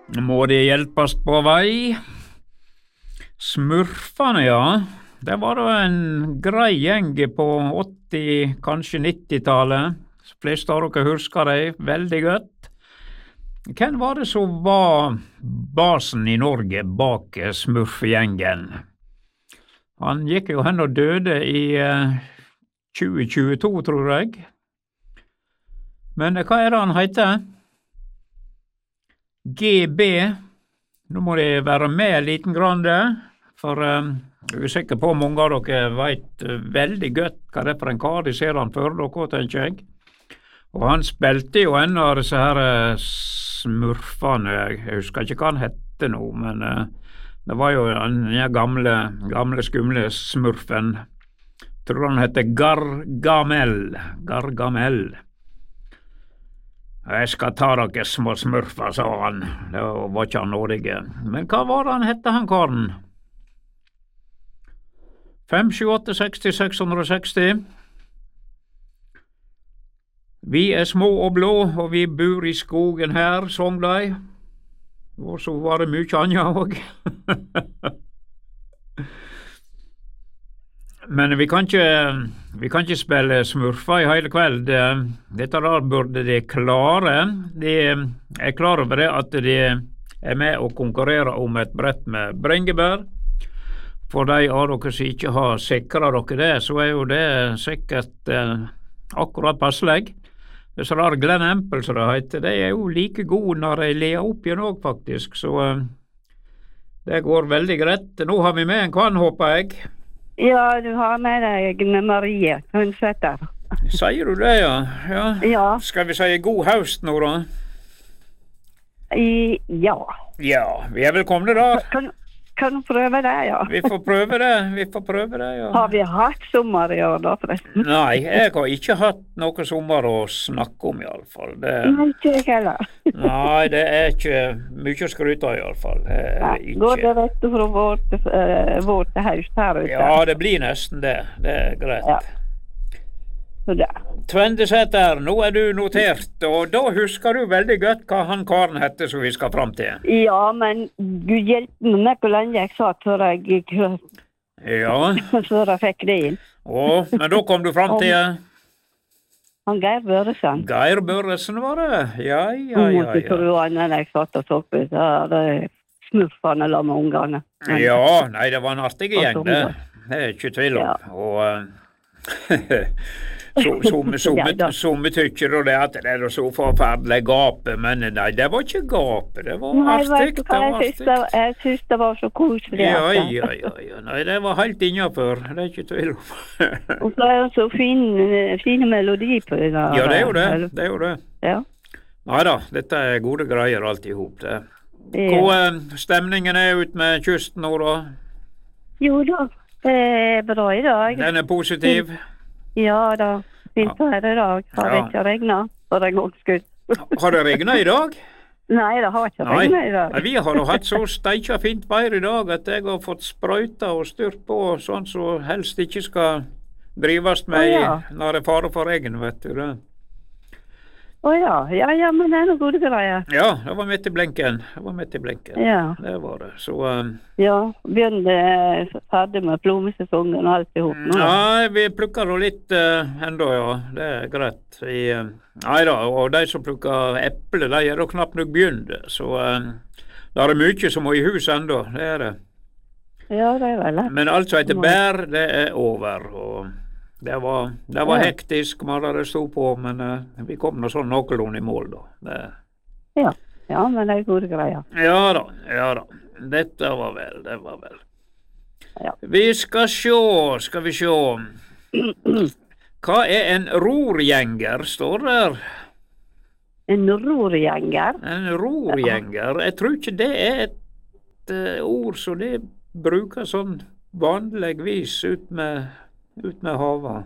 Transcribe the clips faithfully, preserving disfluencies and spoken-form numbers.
Må de hjelpes på vei? Smurfane, ja. Det var da en grei gjeng på åtti, kanskje nitti-tallet. De fleste av dere husker de veldig godt. Hvem var det som var basen i Norge bak smurfegjengen? Han gikk jo hen og døde i eh, tjue tjueto, tror jeg. Men hva er det han heter? G B. Nå må de være med liten grann der, for um, jeg er sikker på mange av dere vet uh, veldig godt hva det er for en kar. De ser han før dere, tenker jeg. Og han spilte jo en av disse her uh, smurfene, jeg husker ikke hva han hette nå, men uh, det var jo den gamle, gamle skumle smurfen. Jeg tror han hette Gargamel. Gargamel. Jeg skal ta dere små smurfer, sa han. Det var ikke han nådige. Men hva var det han hette, han karen? fem, sju, åtte, seksti, seks hundre og seksti. Vi er små og blå, og vi bor i skogen her, sang de. Og så var det mye annet òg. Men vi kan ikke, vi kan ikke spille smurfer i hele kveld. Dette der burde de klare. De er klar over det at de er med og konkurrerer om et brett med bringebær. For de av dere som ikke har sikret dere det, så er jo det sikkert eh, akkurat passelig. Disse der Glen Empel, som det heter, de er jo like gode når de ler opp igjen òg, faktisk. Så eh, det går veldig greit. Nå har vi med en kvann, håper jeg. Ja, du har med deg Marie Hundsæter. Sier du det, ja? ja? Ja. Skal vi si god høst nå, da? I, ja. Ja, vi er velkomne da. Kan, kan du prøve det, ja? Vi får prøve det, vi får prøve det, ja. Har vi hatt sommer i år da, forresten? Nei, jeg har ikke hatt noe sommer å snakke om, i alle fall. Det... Nei, ikke jeg heller. Nei, det er ikke mye å skryte av, i alle fall. Nei, ikke... går det rett fra vår til, uh, vår til høst her ute? Ja, det blir nesten det. Det er greit. Ja. Så det. Tvendesæter, nå er du notert, og da husker du veldig godt hva han karen hette som vi skal fram til. Ja, men Gud hjelpe meg hvor lenge jeg satt før jeg, ja. før jeg fikk det inn. Å, men da kom du fram til... Han Geir Børresen. Geir Børresen var det? Ja, ja, ja. Hun måtte tro han når jeg satt og så på det smurfene la med ungene. Ja, nei, det var en artig gjeng, det. Det er ikke tvil om. Ja. Og... Somme tykker det at det er så forferdelig gape, men nei, det var ikke gape, det var nei, artig. Nei, jeg, jeg synes det var så koselig. Ja, ja, ja, ja, nei, det var helt innenfor, det er ikke tvil om. Og så er det så fin, fine melodi på det der. Ja, det er jo det, det er jo det. Ja. Neida, dette er gode greier alt i hop, det. Hvor stemningen er ut med kysten nå da? Jo da, det er bra i dag. Den er positiv? Ja da, fint her i dag. Har det ikke regnet for en gang skudd. Har det regnet i dag? Nei, det har ikke regnet i dag. Nei, vi har hatt så steikja fint vær i dag at jeg har fått sprøyta og styrt på sånn som helst ikke skal drives med oh, ja. Når det er fare for regn, vet du det. Å oh, ja. ja, ja, men det er noe gode greier. Ja, det var midt i blinken. Det var midt i blinken. Ja. Det var det. Så... Um, ja, begynte ferdig med plommesesongen og alt i hop nå. Nei, vi plukker nå litt uh, enda, ja. Det er greit. I, uh, nei da, og de som plukker eple, de er da knapt nok begynt. Så uh, det er mye som må i hus enda, det er det. Ja, det er vel det. Men alt som heter bær, det er over, og... Det var, det var ja. Hektisk, man hadde stå på, men uh, vi kom nå sånn noenlunde i mål da. Det... Ja. ja, men det er gode greier. Ja da, ja da. Dette var vel, det var vel. Ja. Vi skal sjå, skal vi sjå. Hva er en rorgjenger, står der? En rorgjenger? En rorgjenger. Jeg tror ikke det er et uh, ord som det bruker sånn vanligvis ut med... ut med havet.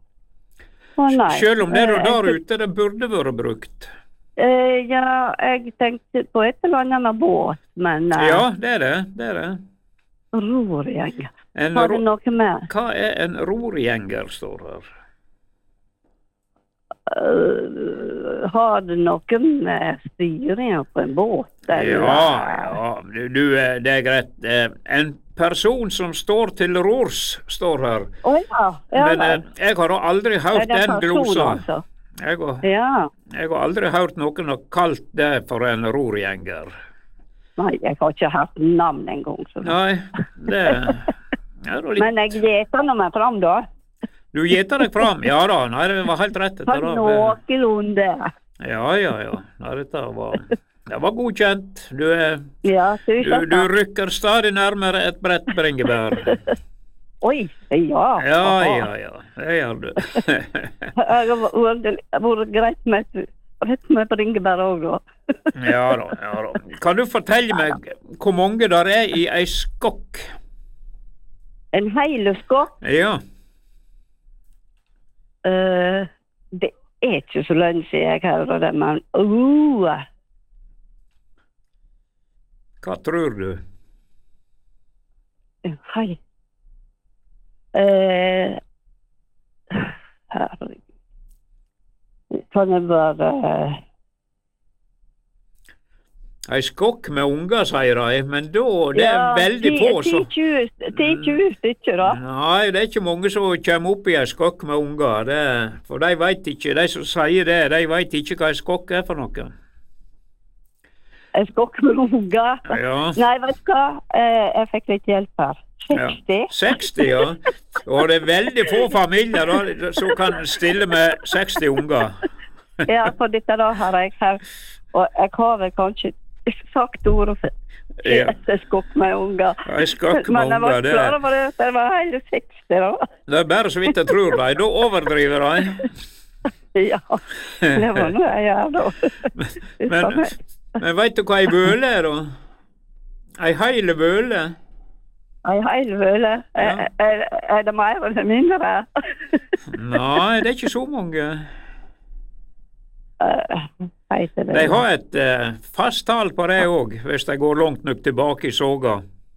Å, nei. Selv om det er der ute, det burde være brukt. Uh, ja, jeg tenkte på et eller annet med båt, men... Uh, ja, det er det, det er det. Rorgjenger. Har det noe med? Hva er en rorgjenger, står her? uh, har det noe med styringen på en båt? Eller? Ja, ja, du, du, eh, det er greit. Eh, En person som står til rors, står her. Å ja, ja. Men eh, jeg har da aldri Er hørt det den person, glosa. altså? Jeg har, Ja. jeg har aldri hørt noen har kalt det for en rorgjenger. Nei, jeg har ikke hørt navn en gang. Så. Nei, det er da litt... Men jeg gjeter nå meg fram, da. Du gjeter deg fram? Ja da, nei, det var helt rett. For Etter, noenlunde. ja, ja, ja. Nei, dette var, det var godkjent. Du, er, Ja, du, tusen du takk. rykker stadig nærmere et bredt bringebær. Oi, ja. Ja, ja, ja. Det gjør du. Jeg har vært- vært greit med, rett med bringebær òg, da. Ja da, ja da. Kan du fortelle meg hvor mange der er i ei skokk? En hel skokk. Ja. Uh, det er ikke så lenge siden jeg hører det, men uh, Hva tror du? hei. Uh, herregud. Kan jeg bare uh, Ei skokk med unger, sier de, men da det er veldig få så ti tjue stykker, da. Nei, det er ikke mange som kommer opp i ei skokk med unger. Det, for de vet ikke, de som sier det, de vet ikke hva ei skokk er for noe. En skokk med unger. Ja. Nei, vet du hva? Uh, jeg fikk litt hjelp her. seksti. Ja. seksti, ja. Og det er veldig få familier da, som kan stille med seksti unger. Ja, for dette da har jeg her. Og jeg har vel kanskje sagt ordet for Ja. et skokk med unger. Ei skokk med Men jeg var unger, det klar er, over det, at det var hele seksti, da. det er bare så vidt jeg tror de. Da overdriver de. Ja, det var noe jeg gjør da. Men, men vet du hva ei vøle er, da? Ei heile vøle? Ei hel vøle. Ja. Er, er, er det mer eller mindre? Nei, det er ikke så mange. Uh, heter det. De har et eh, fast tall på det òg, hvis de går langt nok tilbake i soga.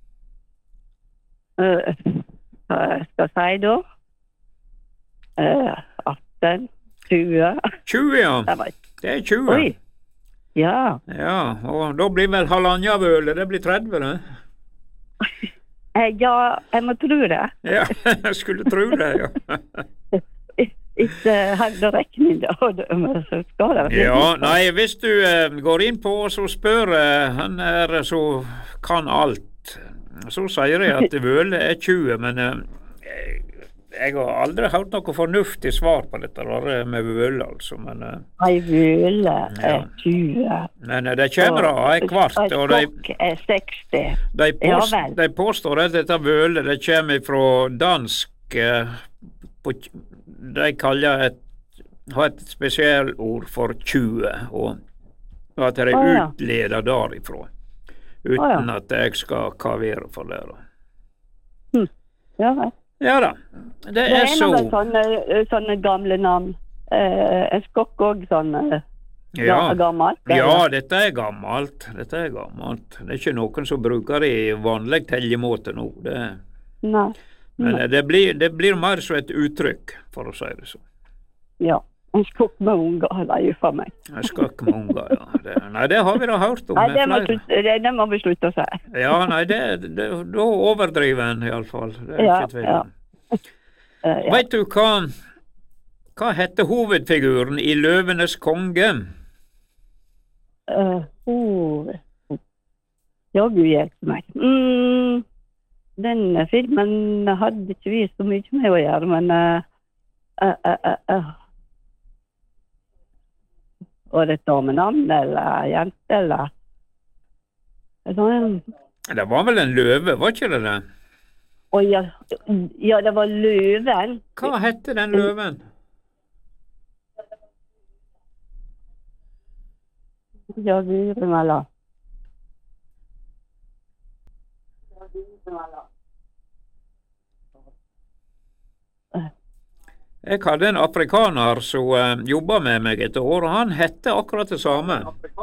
Uh, hva jeg skal si da? Uh, atten, tjue. tjue, ja. Jeg vet. Det er tjue. Oi. Ja. Ja, og da blir vel halvannavøle, det blir tretti, det. Eh, ja, jeg må tro det. Ja, jeg skulle tro det, ja. Ikke høyderekning, da. Men så skal det være. Ja, nei, hvis du eh, går inn på og så spør eh, han er så kan alt, så sier jeg at vøle er tjue, men eh, jeg har aldri hørt noe fornuftig svar på dette der med vøle, altså, men eh, Ei vøle Ja. er tjue. men eh, det kommer av ei kvart, Ei og de, skokk er seksti. de, Ja påst, vel. de påstår at dette vøle, det kommer fra dansk eh, på, de kaller et, har et spesialord for tjue, og at de Å, ja. utleder derifra, uten Å, ja. at jeg skal kavere for det. Da. Hm. Ja vel. Ja da, det Det er er så. noen sånne, sånne gamle navn. Eh, en skokk òg sånn eh, Ja. gammelt. Ja, dette er gammelt. Dette er gammelt. Det er ikke noen som bruker det i vanlig tellemåte nå. Det, Nei. men det blir, det blir mer som et uttrykk, for å si det sånn. Ja. En skokk med unger, det er jo for meg. Jeg skal ikke med unger, ja. Det, nei, det har vi da hørt om. Nei, med det må, flere. slutt- det, det må vi slutte å si. Ja, nei, det, det, da overdriver en iallfall. Det er Ja, ikke tvil ja. om. Eh, ja. Vet du hva Hva heter hovedfiguren i 'Løvenes konge'? Eh, oh. Ja, Gud hjelpe meg. Mm, den filmen hadde ikke vi så mye med å gjøre, men uh, uh, uh, uh, uh. Var det et damenavn, eller jente, eller? Sånn, Det var vel en løve, var ikke det det? Å ja, ja, det var løven. Hva hette den løven? Ja, Gud mella. Jeg hadde en afrikaner som uh, jobba med meg et år, og han hette akkurat det samme.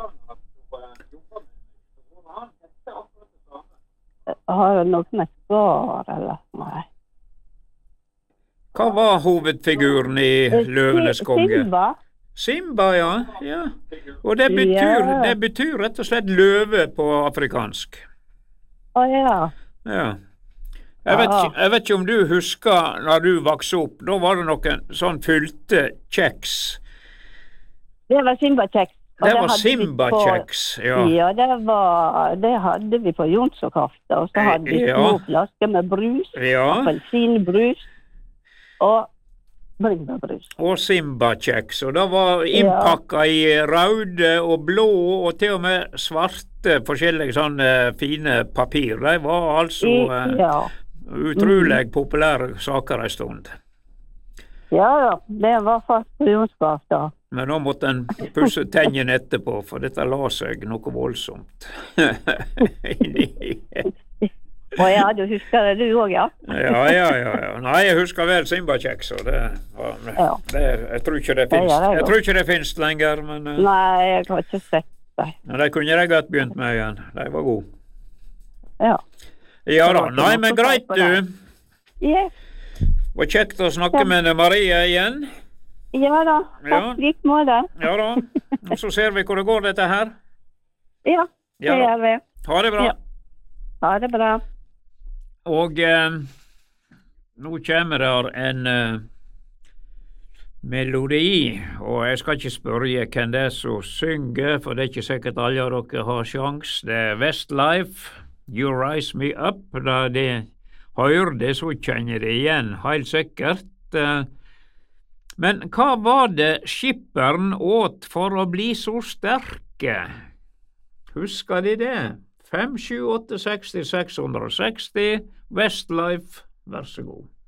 Har det noe med svar, eller? Nei. Hva var hovedfiguren i 'Løvenes konge'? Silva. Simba, ja. ja. Og det betyr, Ja. det betyr rett og slett løve på afrikansk. Å ja. Ja. Jeg vet, Ja. ikke- jeg vet ikke om du husker når du vokste opp, da var det noen sånn fylte kjeks. Det var Simba-kjeks. Og Det var hadde vi Simba-kjeks, på- ja. Ja, det, var, det hadde vi på Jonssokafta. Og så hadde vi Ja. små flasker med brus. Ja, Appelsinbrus og bringebærbrus. og Simba-kjeks. Og det var innpakka i røde og blå og til og med svarte forskjellige sånne fine papir. De var altså eh, Ja. utrolig populære saker en stund. Ja da, det var fast på Jonssokafta. Men da måtte en pusse tennene etterpå, for dette la seg noe voldsomt. Og ja, du husker det du òg, ja? ja, ja, ja, ja. Nei, jeg husker vel Simba-kjeks, og det var Ja. det, Jeg tror ikke det Det finnes gjør jeg Jeg jo. tror ikke det finnes lenger, men eh, Nei, jeg har ikke sett det. men de kunne jeg godt begynt med igjen. De var gode. Ja. Ja Det da. var ikke Nei, noe men å ta greit, på du. Yes. Det var kjekt å snakke Ja. med Marie igjen. Ja da, Ja. takk i like måte. Ja da. Og så ser vi hvor det går, dette her. Ja, det Ja da. gjør vi. Ha det bra. Ja. Ha det bra. Og eh, nå kommer der en eh, melodi, og jeg skal ikke spørre hvem det er som synger, for det er ikke sikkert alle av dere har sjans. Det er Westlife, You Rise Me Up. Da de hører det, så kjenner de igjen, helt sikkert. Eh, Men hva var det skipperen åt for å bli så sterke? Husker de det? fem sju åtte seks seks seksti Westlife, vær så god.